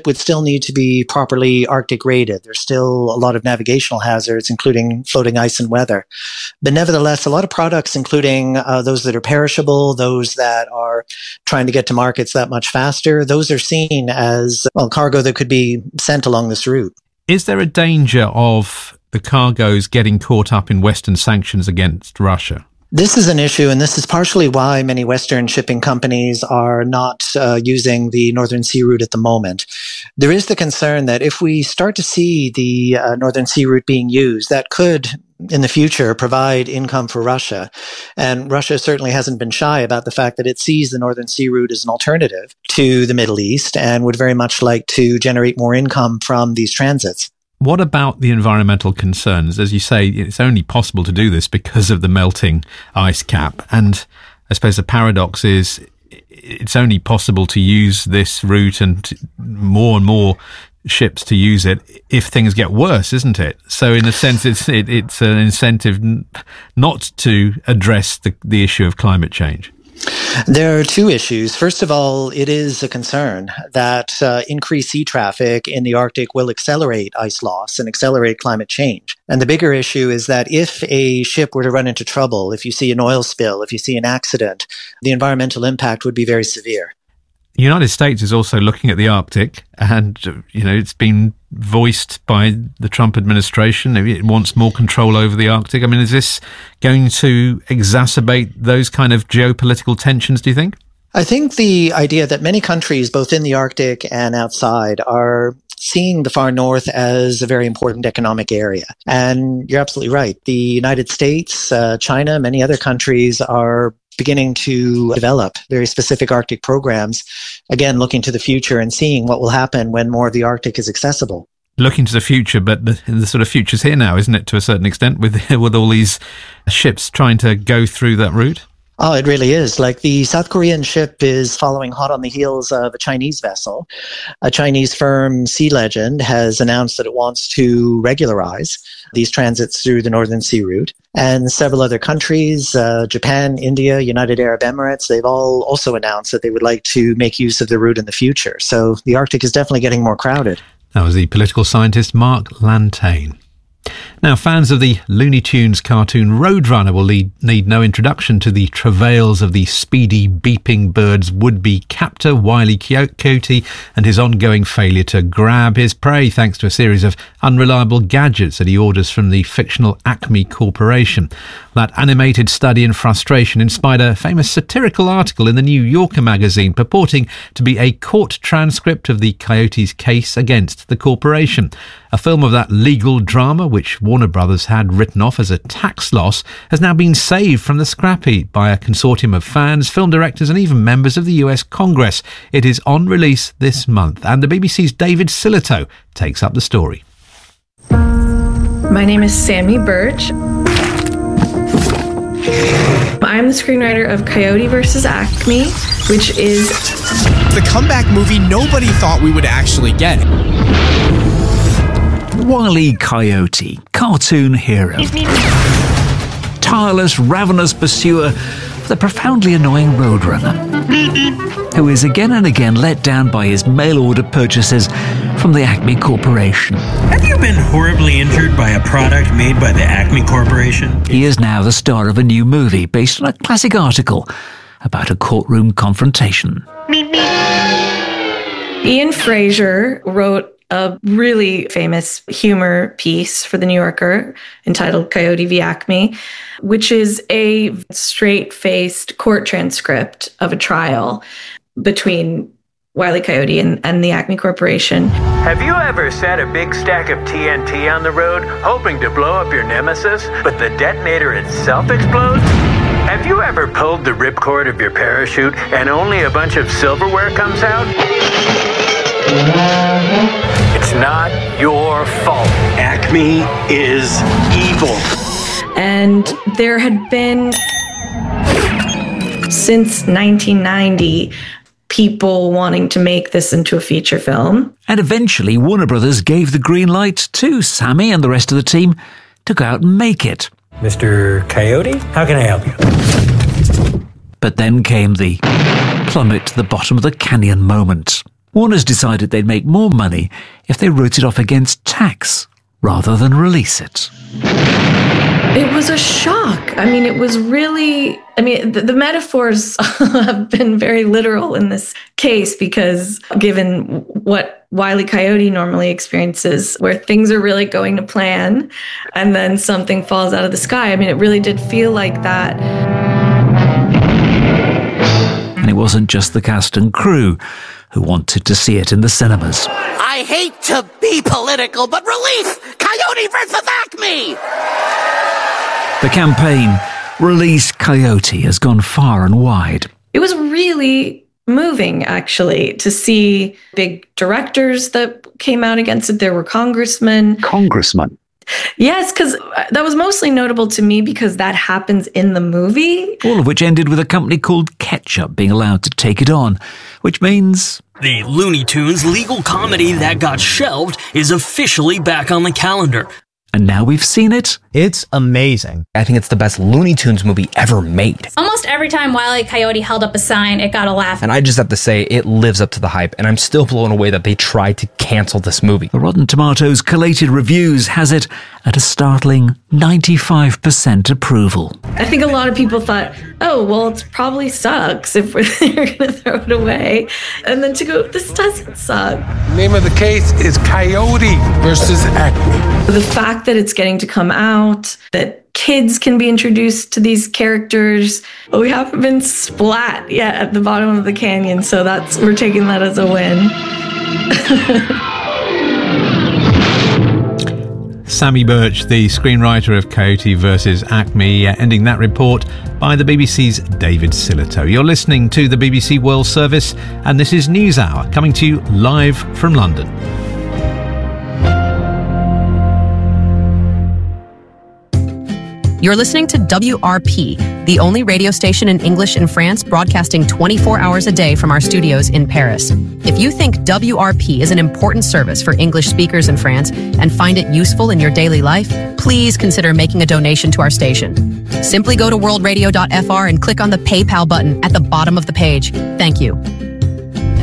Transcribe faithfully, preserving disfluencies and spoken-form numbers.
ship would still need to be properly Arctic rated. There's still a lot of navigational hazards, including floating ice and weather. But nevertheless, a lot of products, including uh, those that are perishable, those that are trying to get to markets that much faster, those are seen as, well, cargo that could be sent along this route. Is there a danger of the cargoes getting caught up in Western sanctions against Russia? This is an issue, and this is partially why many Western shipping companies are not uh, using the Northern Sea Route at the moment. There is the concern that if we start to see the uh, Northern Sea Route being used, that could, in the future, provide income for Russia. And Russia certainly hasn't been shy about the fact that it sees the Northern Sea Route as an alternative to the Middle East and would very much like to generate more income from these transits. What about the environmental concerns? As you say, it's only possible to do this because of the melting ice cap. And I suppose the paradox is it's only possible to use this route and more and more ships to use it if things get worse, isn't it? So in a sense, it's it, it's an incentive not to address the, the issue of climate change. There are two issues. First of all, it is a concern that uh, increased sea traffic in the Arctic will accelerate ice loss and accelerate climate change. And the bigger issue is that if a ship were to run into trouble, if you see an oil spill, if you see an accident, the environmental impact would be very severe. The United States is also looking at the Arctic, and you know it's been voiced by the Trump administration. It wants more control over the Arctic. I mean, is this going to exacerbate those kind of geopolitical tensions, do you think? I think the idea that many countries, both in the Arctic and outside, are seeing the far north as a very important economic area. And you're absolutely right. The United States, uh, China, many other countries are beginning to develop very specific Arctic programs, again, looking to the future and seeing what will happen when more of the Arctic is accessible. Looking to the future, but the, the sort of future's here now, isn't it, to a certain extent, with with all these ships trying to go through that route? Oh, it really is. Like the South Korean ship is following hot on the heels of a Chinese vessel. A Chinese firm, Sea Legend, has announced that it wants to regularize these transits through the Northern Sea Route. And several other countries, uh, Japan, India, United Arab Emirates, they've all also announced that they would like to make use of the route in the future. So the Arctic is definitely getting more crowded. That was the political scientist Mark Lantane. Now, fans of the Looney Tunes cartoon Roadrunner will need, need no introduction to the travails of the speedy, beeping bird's would-be captor, Wile E. Coyote, and his ongoing failure to grab his prey thanks to a series of unreliable gadgets that he orders from the fictional Acme Corporation. That animated study in frustration inspired a famous satirical article in the New Yorker magazine purporting to be a court transcript of the Coyote's case against the corporation. A film of that legal drama, which Warner Brothers had written off as a tax loss, has now been saved from the scrap heap by a consortium of fans, film directors and even members of the U S Congress. It is on release this month, and the B B C's David Silito takes up the story. My name is Sammy Birch. I'm the screenwriter of Coyote versus Acme, which is the comeback movie nobody thought we would actually get. Wile E. Coyote, cartoon hero. Tireless, ravenous pursuer of the profoundly annoying Roadrunner, who is again and again let down by his mail-order purchases from the Acme Corporation. Have you been horribly injured by a product made by the Acme Corporation? He is now the star of a new movie based on a classic article about a courtroom confrontation. Ian Fraser wrote a really famous humor piece for The New Yorker entitled Coyote v. Acme, which is a straight-faced court transcript of a trial between Wile E. Coyote and, and the Acme Corporation. Have you ever set a big stack of T N T on the road, hoping to blow up your nemesis, but the detonator itself explodes? Have you ever pulled the ripcord of your parachute and only a bunch of silverware comes out? It's not your fault. Acme is evil. And there had been, since nineteen ninety, people wanting to make this into a feature film. And eventually Warner Brothers gave the green light to Sammy and the rest of the team to go out and make it. Mister Coyote, how can I help you? But then came the plummet to the bottom of the canyon moment. Warner's decided they'd make more money if they wrote it off against tax rather than release it. It was a shock. I mean, it was really, I mean, the, the metaphors have been very literal in this case because given what Wile E. Coyote normally experiences, where things are really going to plan and then something falls out of the sky. I mean, it really did feel like that. And it wasn't just the cast and crew who wanted to see it in the cinemas. I hate to be political, but release Coyote versus Acme! The campaign, Release Coyote, has gone far and wide. It was really moving, actually, to see big directors that came out against it. There were congressmen. Congressmen? Yes, because that was mostly notable to me because that happens in the movie. All of which ended with a company called Ketchup being allowed to take it on, which means... the Looney Tunes legal comedy that got shelved is officially back on the calendar. And now we've seen it. It's amazing. I think it's the best Looney Tunes movie ever made. Almost every time Wile E. Coyote held up a sign, it got a laugh. And I just have to say, it lives up to the hype, and I'm still blown away that they tried to cancel this movie. The Rotten Tomatoes collated reviews has it at a startling ninety-five percent approval. I think a lot of people thought, oh, well, it probably sucks if we're going to throw it away. And then to go, this doesn't suck. The name of the case is Coyote versus Acme. The fact that it's getting to come out, that kids can be introduced to these characters, but we haven't been splat yet at the bottom of the canyon, so that's we're taking that as a win. Sammy Birch, the screenwriter of Coyote versus Acme, uh, ending that report by the B B C's David Sillitoe. You're listening to the B B C World Service, and this is NewsHour, coming to you live from London. You're listening to W R P, the only radio station in English in France broadcasting twenty-four hours a day from our studios in Paris. If you think W R P is an important service for English speakers in France and find it useful in your daily life, please consider making a donation to our station. Simply go to world radio dot f r and click on the PayPal button at the bottom of the page. Thank you.